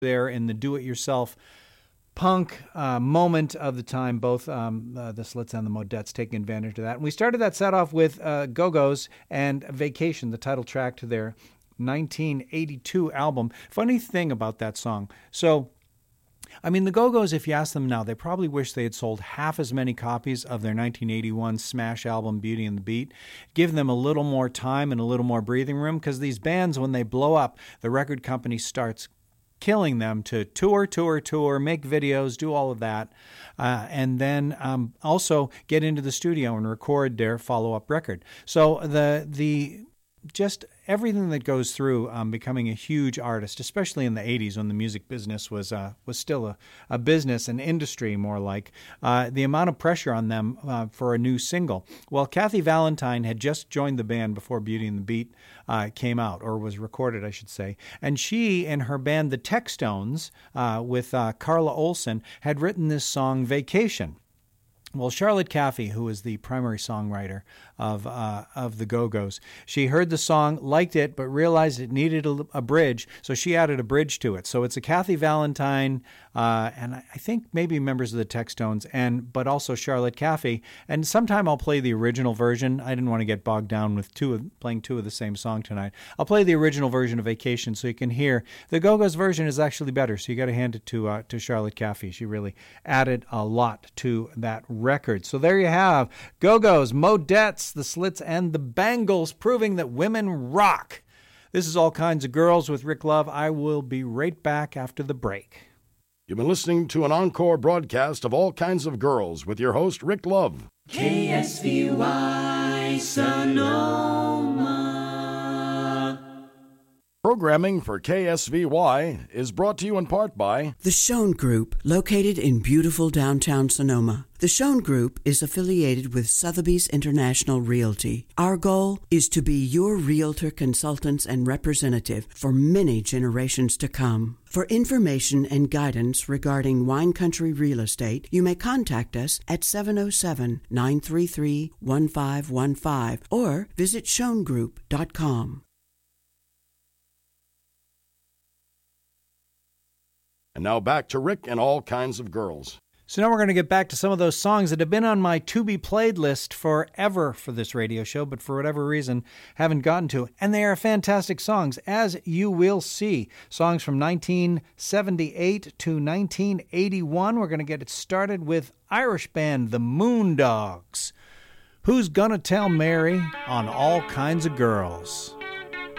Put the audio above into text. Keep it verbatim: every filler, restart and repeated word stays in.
there in the do-it-yourself punk uh, moment of the time, both um, uh, the Slits and the Modettes taking advantage of that. And we started that set off with uh, Go-Go's and Vacation, the title track to their nineteen eighty-two album. Funny thing about that song. So, I mean, the Go-Go's, if you ask them now, they probably wish they had sold half as many copies of their nineteen eighty-one smash album, Beauty and the Beat. Give them a little more time and a little more breathing room, because these bands, when they blow up, the record company starts killing them to tour, tour, tour, make videos, do all of that, uh, and then um, also get into the studio and record their follow-up record. So the the just everything that goes through um, becoming a huge artist, especially in the eighties when the music business was uh, was still a, a business, an industry more like, uh, the amount of pressure on them uh, for a new single. Well, Kathy Valentine had just joined the band before Beauty and the Beat uh, came out, or was recorded, I should say. And she and her band, the Textones, uh, with uh, Carla Olson, had written this song, Vacation. Well, Charlotte Caffey, who is the primary songwriter of uh, of the Go-Go's, she heard the song, liked it, but realized it needed a, a bridge, so she added a bridge to it. So it's a Kathy Valentine, uh, and I think maybe members of the Textones, and but also Charlotte Caffey. And sometime I'll play the original version. I didn't want to get bogged down with two of, playing two of the same song tonight. I'll play the original version of Vacation so you can hear. The Go-Go's version is actually better, so you got to hand it to uh, to Charlotte Caffey. She really added a lot to that record. So there you have Go-Go's, Modettes, the Slits, and the Bangles, proving that women rock. This is All Kinds of Girls with Rick Love. I will be right back after the break. You've been listening to an encore broadcast of All Kinds of Girls with your host, Rick Love. K S V Y Sonoma. Programming for K S V Y is brought to you in part by The Schoen Group, located in beautiful downtown Sonoma. The Schoen Group is affiliated with Sotheby's International Realty. Our goal is to be your realtor, consultants, and representative for many generations to come. For information and guidance regarding wine country real estate, you may contact us at seven oh seven, nine three three, one five one five or visit schoen group dot com. And now back to Rick and All Kinds of Girls. So now we're going to get back to some of those songs that have been on my to-be-played list forever for this radio show, but for whatever reason haven't gotten to. And they are fantastic songs, as you will see. Songs from nineteen seventy-eight to nineteen eighty-one. We're going to get it started with Irish band The Moondogs. Who's Gonna Tell Mary on All Kinds of Girls?